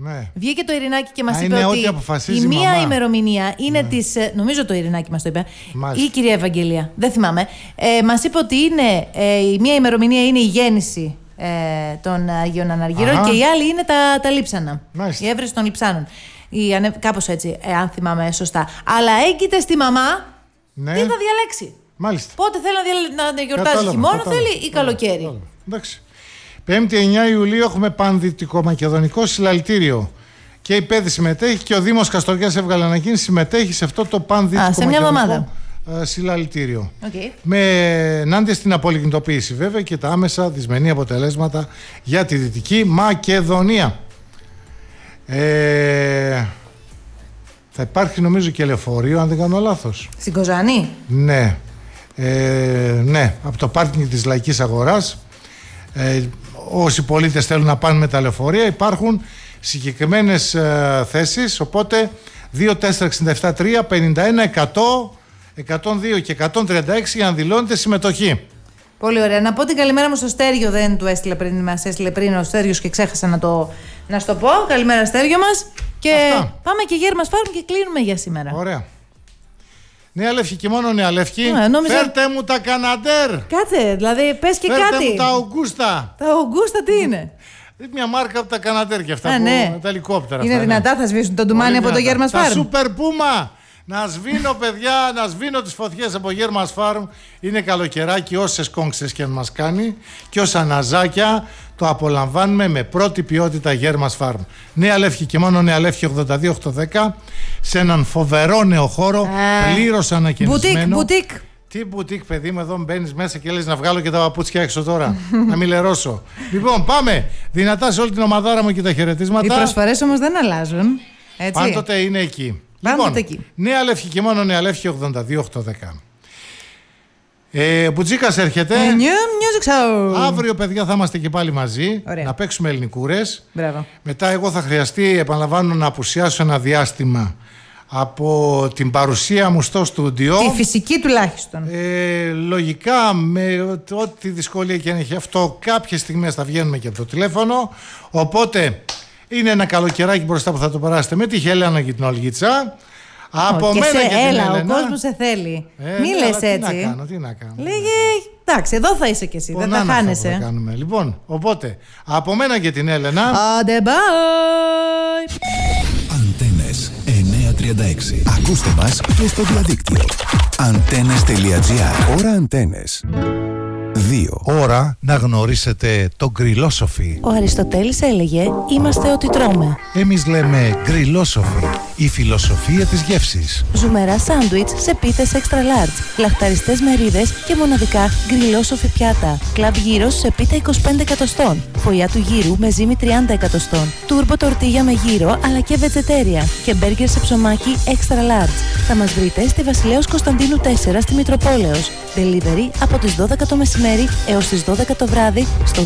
Ναι. Βγήκε το Ειρηνάκι και μας είπε ότι η μία ημερομηνία είναι της. Νομίζω το Ειρηνάκι μας το είπε. Μάλιστα. Ή η κυρία Ευαγγελία. Δεν θυμάμαι. Μας είπε ότι είναι, η μία ημερομηνία είναι η γέννηση των Αγίων Αναργύρων και η άλλη είναι τα λείψανα. Μάλιστα. Η έβρεση των λειψάνων. Κάπως έτσι, αν θυμάμαι σωστά. Αλλά έγκυται στη μαμά τι θα διαλέξει. Μάλιστα. Πότε θέλει να γιορτάζει χειμώνα, θέλει ή καλοκαίρι. Εντάξει. 5η 9 Ιουλίου έχουμε πανδυτικομακεδονικό συλλαλητήριο. Και η ΠΕΔ συμμετέχει και ο Δήμος Καστοριάς έβγαλε ανακοίνωση, συμμετέχει σε αυτό το πανδυτικομακεδονικό συλλαλητήριο. Με ενάντια στην απολιγνητοποίηση βέβαια και τα άμεσα δυσμενή αποτελέσματα για τη Δυτική Μακεδονία. Θα υπάρχει νομίζω και λεωφορείο, αν δεν κάνω λάθος. Στην Κοζάνη. Ναι. Ναι, από το πάρκινγκ της Λαϊκής Αγοράς. Όσοι πολίτες θέλουν να πάνε με τα λεωφορεία, υπάρχουν συγκεκριμένες θέσεις, οπότε 2, 4, 67, 3, 51, 100, 102 και 136 για να δηλώνετε συμμετοχή. Πολύ ωραία. Να πω την καλημέρα μου στο Στέργιο, δεν του έστειλε πριν, μας έστειλε πριν ο Στέργιος και ξέχασα να στο πω. Καλημέρα Στέργιο μας. Και αυτά. Πάμε και Γέρμας Φάρμ και κλείνουμε για σήμερα. Ωραία. Νέα Λεύκη και μόνο Νέα Λεύκη. Φέρτε μου τα Καναντέρ. Κάτσε, δηλαδή πες και φέρτε κάτι. Φέρτε μου τα Αουγκούστα. Τα Αουγκούστα τι είναι? Μια μάρκα από τα Καναντέρ και αυτά που τα ελικόπτερα. Είναι αυτά, δυνατά, θα σβήσουν τον ντουμάνι από το Γέρμας Φάρμ. Τα Σούπερ Πούμα. Να σβήνω παιδιά, να σβήνω τις φωτιές από Γέρμας Φάρμ. Είναι καλοκαιράκι, όσες κόγξες και αν μας κάνει και όσα ναζάκια το απολαμβάνουμε με πρώτη ποιότητα Γέρμας Φάρμ. Νέα Λεύκη και μόνο Νέα Λεύκη 82-810 σε έναν φοβερό νέο χώρο, πλήρως ανακαινισμένο. Μπουτίκ. Τι μπουτίκ, παιδί μου, εδώ μπαίνεις μέσα και λες να βγάλω και τα παπούτσια έξω τώρα. Να μην λερώσω. Λοιπόν, πάμε. Δυνατά σε όλη την ομαδάρα μου και τα χαιρετίσματα. Οι προσφορές όμως δεν αλλάζουν. Έτσι. Πάντοτε είναι εκεί. Λοιπόν, Νέα Λεύκη και μόνο Νέα Λεύκη 82-810. Μπουτζίκας έρχεται. Music show. Αύριο, παιδιά, θα είμαστε και πάλι μαζί. Ωραία. Να παίξουμε ελληνικούρες. Μπράβο. Μετά, εγώ θα χρειαστεί, επαναλαμβάνω, να απουσιάσω ένα διάστημα από την παρουσία μου στο στούντιο. Τη φυσική τουλάχιστον. Λογικά, με ό,τι δυσκολία και αν έχει αυτό, κάποιες στιγμές θα βγαίνουμε και από το τηλέφωνο. Οπότε, είναι ένα καλοκαιράκι μπροστά που θα το περάσετε με τη Χέλενα και την Ολγίτσα. Από και μένα σε και την έλα, Έλενα. ο κόσμος σε θέλει. Μη λες έτσι. Τι να κάνω. Λέγε, εντάξει, εδώ θα είσαι κι εσύ, δεν θα χάνεσαι. Θα κάνουμε. Λοιπόν, οπότε, από μένα και την Έλενα. Άντε, bye. Αντένες 936. Ακούστε μας και στο διαδίκτυο. Antennes.gr. Ώρα Αντένες. 2. Ώρα να γνωρίσετε το γκριλόσοφι. Ο Αριστοτέλης έλεγε «Είμαστε ό,τι τρώμε». Εμείς λέμε γκριλόσοφι, η φιλοσοφία της γεύσης. Ζουμερά σάντουιτς σε πίτες extra large, λαχταριστές μερίδες και μοναδικά γκριλόσοφι πιάτα. Κλαμπ γύρος σε πίτα 25 εκατοστών. Φωλιά του γύρου με ζύμη 30 εκατοστών. Τούρμπο τορτίγια με γύρο αλλά και βετζετέρια. Και μπέργκερ σε ψωμάκι extra large. Θα μας βρείτε στη Βασιλέως Κωνσταντίνου 4 στη Μητροπόλεως. Delivery από τις 12 το μεσημέρι έως τις 12 το βράδυ στο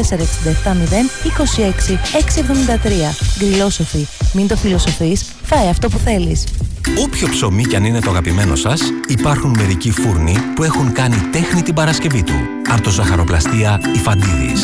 24670 26 673. Γκριλόσοφι. Μην το φιλοσοφείς, φάε αυτό που θέλεις. Όποιο ψωμί κι αν είναι το αγαπημένο σας, υπάρχουν μερικοί φούρνοι που έχουν κάνει τέχνη την Παρασκευή του. Αρτοζαχαροπλαστεία Ιφαντίδης.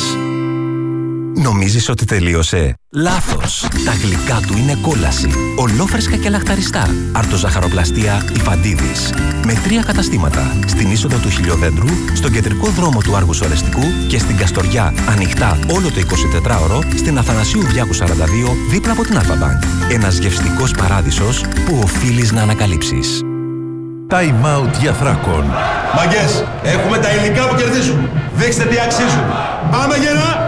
Νομίζεις ότι τελείωσε? Λάθος! Τα γλυκά του είναι κόλαση. Ολόφρεσκα και λαχταριστά. Αρτοζαχαροπλαστεία Ιφαντίδης. Με 3 καταστήματα. Στην είσοδο του Χιλιοδέντρου, στον κεντρικό δρόμο του Άργους Ορεστικού και στην Καστοριά, ανοιχτά όλο το 24ωρο, στην Αθανασίου Διάκου 42, δίπλα από την Αλφα-Μπανκ. Ένας γευστικός παράδεισος που οφείλεις να ανακαλύψεις. Time out για Θράκον. Μαγκές, έχουμε τα υλικά που κερδίζουν. Δείξτε τι αξίζουν. Πάμε γερά!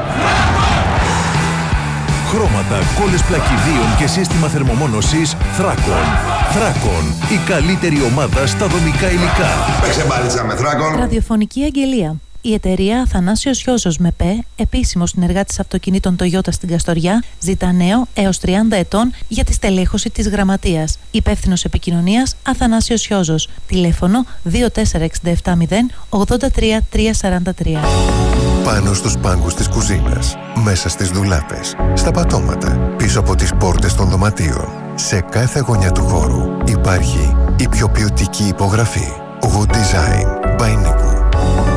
Χρώματα, κόλλες πλακιδίων και σύστημα θερμομόνωσης Θράκον. Θράκον, η καλύτερη ομάδα στα δομικά υλικά. Παίξε μπάλιτσα με Θράκον. Ραδιοφωνική αγγελία. Η εταιρεία Αθανάσιος Χιόζος με ΠΕ, επίσημος συνεργάτης αυτοκινήτων Toyota στην Καστοριά, ζητά νέο έως 30 ετών για τη στελέχωση της γραμματείας. Υπεύθυνος επικοινωνίας Αθανάσιος Χιόζος. Τηλέφωνο 24670 83 343. Πάνω στους πάγκους της κουζίνας, μέσα στις ντουλάπες, στα πατώματα, πίσω από τις πόρτες των δωματίων. Σε κάθε γωνιά του χώρου υπάρχει η πιο ποιοτική υπογραφή. Wood Design by Niku.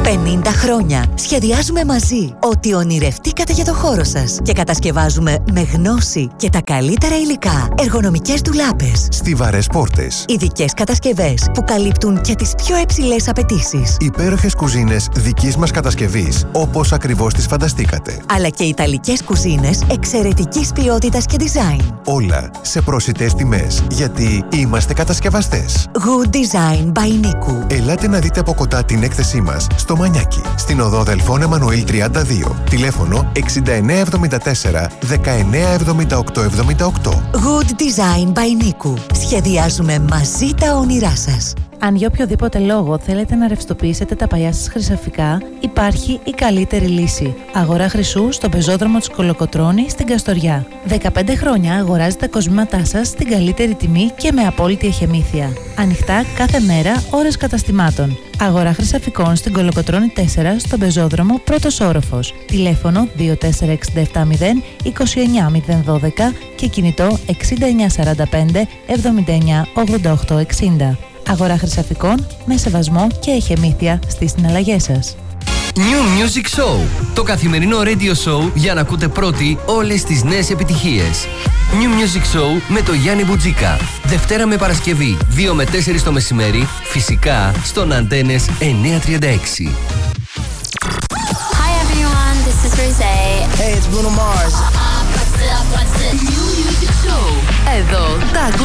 50 χρόνια. Σχεδιάζουμε μαζί ό,τι ονειρευτήκατε για το χώρο σας και κατασκευάζουμε με γνώση και τα καλύτερα υλικά. Εργονομικές ντουλάπες, στιβαρές πόρτες, ειδικές κατασκευές που καλύπτουν και τις πιο υψηλές απαιτήσεις. Υπέροχες κουζίνες δικής μας κατασκευής, όπως ακριβώς τις φανταστήκατε. Αλλά και ιταλικές κουζίνες εξαιρετικής ποιότητας και design. Όλα σε προσιτές τιμές, γιατί είμαστε κατασκευαστές. Good Design by Niku. Ελάτε να δείτε από κοντά την έκθεσή μας στο Μανιάκι, στην οδό Δελφών Εμμανουήλ 32. Τηλέφωνο 6974 197878. Good Design by Niku. Σχεδιάζουμε μαζί τα όνειρά σας. Αν για οποιοδήποτε λόγο θέλετε να ρευστοποιήσετε τα παλιά σας χρυσαφικά, υπάρχει η καλύτερη λύση. Αγορά χρυσού στον πεζόδρομο της Κολοκοτρώνη στην Καστοριά. 15 χρόνια αγοράζετε τα κοσμήματά σας στην καλύτερη τιμή και με απόλυτη εχεμήθεια. Ανοιχτά κάθε μέρα, ώρες καταστημάτων. Αγορά χρυσαφικών στην Κολοκοτρώνη 4 στον πεζόδρομο πρώτος όροφος. Τηλέφωνο 24670 29012 και κινητό 6945 79 88 60. Αγορά χρυσαφικών με σεβασμό και εχεμήθεια στις συναλλαγές σας. New Music Show. Το καθημερινό radio show για να ακούτε πρώτοι όλες τις νέες επιτυχίες. New Music Show με το Γιάννη Μπουτζίκα. Δευτέρα με Παρασκευή, 2 με 4 το μεσημέρι, φυσικά στον Αντένες 936. Hi everyone, this is Rosé. Hey, it's Bruno Mars. New Music Show. Εδώ τα